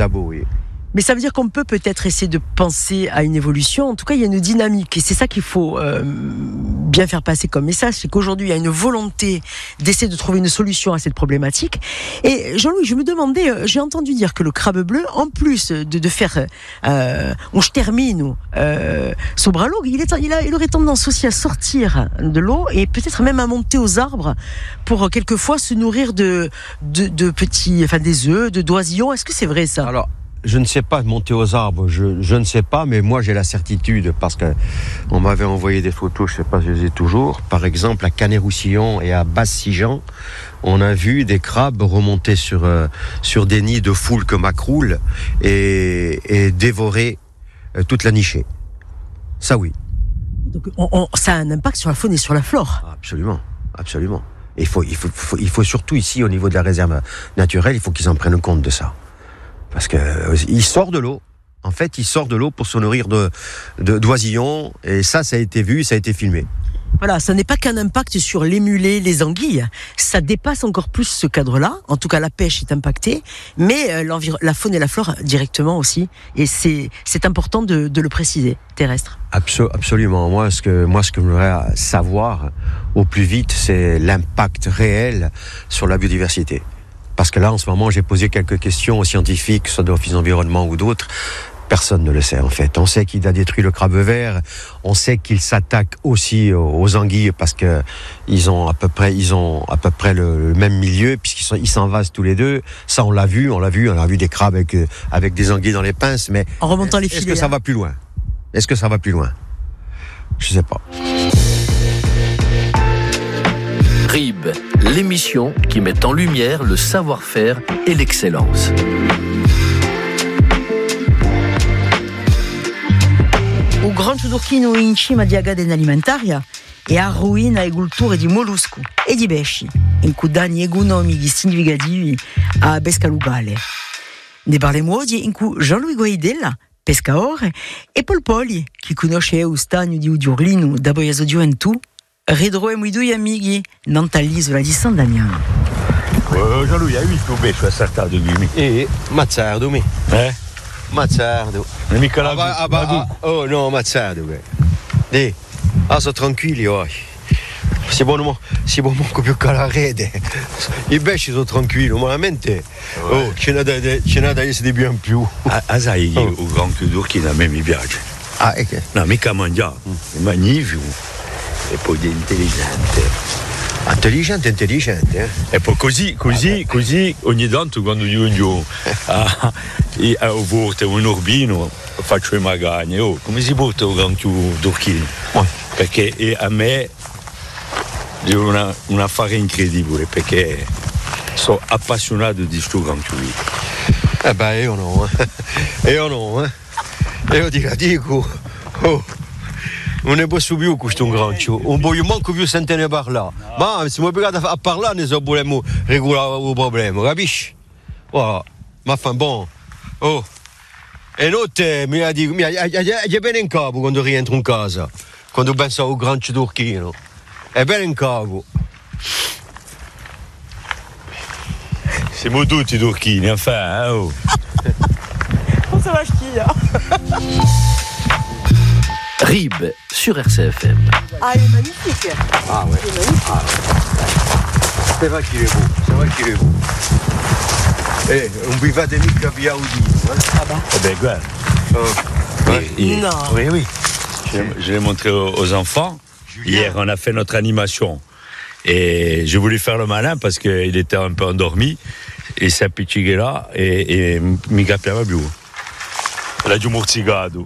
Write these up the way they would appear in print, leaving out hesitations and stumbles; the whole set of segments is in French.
Dabo, oui. Mais ça veut dire qu'on peut peut-être essayer de penser à une évolution. En tout cas, il y a une dynamique. Et c'est ça qu'il faut bien faire passer comme message. C'est qu'aujourd'hui, il y a une volonté d'essayer de trouver une solution à cette problématique. Et Jean-Louis, je me demandais, j'ai entendu dire que le crabe bleu, en plus de faire on je termine son bras long, il aurait tendance aussi à sortir de l'eau et peut-être même à monter aux arbres pour quelquefois se nourrir de petits, enfin des œufs, d'oisillons. Est-ce que c'est vrai ça? Alors, je ne sais pas monter aux arbres, je ne sais pas, mais moi j'ai la certitude parce que on m'avait envoyé des photos, je ne sais pas si je les ai toujours. Par exemple, à Canet-Roussillon et à Basse-Sigean, on a vu des crabes remonter sur des nids de foulques macroules et dévorer toute la nichée. Ça oui. Donc ça a un impact sur la faune et sur la flore. Absolument, absolument. Il faut surtout ici au niveau de la réserve naturelle, il faut qu'ils en prennent compte de ça. Parce que il sort de l'eau. En fait, il sort de l'eau pour se nourrir d'oisillons. Et ça a été vu, ça a été filmé. Voilà, ça n'est pas qu'un impact sur les mulets, les anguilles. Ça dépasse encore plus ce cadre-là. En tout cas, la pêche est impactée, mais la faune et la flore directement aussi. Et c'est important de le préciser, terrestre. Absolument. Moi, ce que je voudrais savoir au plus vite, c'est l'impact réel sur la biodiversité. Parce que là, en ce moment, j'ai posé quelques questions aux scientifiques, soit de l'Office d'environnement ou d'autres. Personne ne le sait, en fait. On sait qu'il a détruit le crabe vert. On sait qu'il s'attaque aussi aux anguilles parce que ils ont à peu près le même milieu puisqu'ils s'envasent tous les deux. Ça, on l'a vu des crabes avec des anguilles dans les pinces. Mais en remontant les filets. Est-ce que ça va plus loin? Je sais pas. RIB, l'émission qui met en lumière le savoir-faire et l'excellence. O Gran Tudorchino in cima di Agaden Alimentaria e a ruina agricoltura di mollusco e di pesci, in cui danni economici significativi a pesca locale. Ne parliamo oggi in cui Jean-Louis Guaidella, pescatore, e Paul Poli, che conosce lo stagno di Udurlino da Boiaso Gioventù, ritroviamo i due amici nell'isola di San Damiano. Jean-Louis, hai visto un pesce assaltato qui? Mazzardo, mi. Mazzardo. Non è mica oh no, Mazzardo. Sono tranquilli oggi. Si può manco più che la rete. I pesci sono tranquilli, ma la mente ce n'è da essere di più in più. Sai, il Gran Tudorchino a me mi piace. No, mica mangiato, è magnifico. E poi è intelligente. E poi così ogni tanto quando io ho portato un urbino faccio i magagni. Come si porta un Gran Tudorchino? Perché a me è un affare incredibile perché sono appassionato di sto Gran Tudorchino. Io no. Io ti dico, non ne posso più questo granchio, non voglio manco più sentire parlare. Ma se mi obbligate a parlare, ne vogliamo regolare il problema, capisci? Voilà. Ma fa bon. E notte mi è bene in capo quando rientro in casa, quando penso al Gran Tudorchino. È bene in capo. Siamo tutti turchini, enfin, On se vache qui, RIB sur RCFM. Ah, il est magnifique. Ah ouais. Il est magnifique. C'est vrai qu'il est beau. Un bivate mica via Udine. Ah bah. Eh ben, guarda. Non. Oui. Je l'ai montré aux enfants. Hier, on a fait notre animation. Et je voulais faire le malin parce qu'il était un peu endormi. Et s'est appicciché là e mi capiva più. L'ha giù morticato.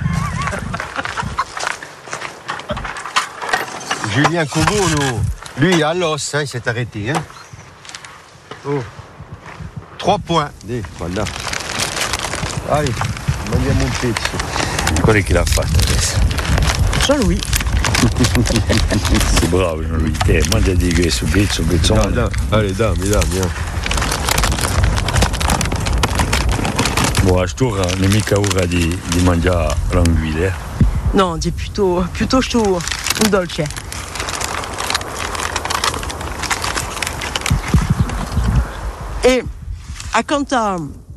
Julien Cobono, lui à l'os, il s'est arrêté. 3 points. Voilà. Allez, mandiamo un pezzo. Quello che l'ha fatto adesso. Jean-Louis. Sei bravo Jean-Louis. Mandati questo pezzo. Allez, dammi. Bon, a stura non è mica ora di mangiare l'anguille. Non, c'est plutôt chaud, un dolce. Et accanto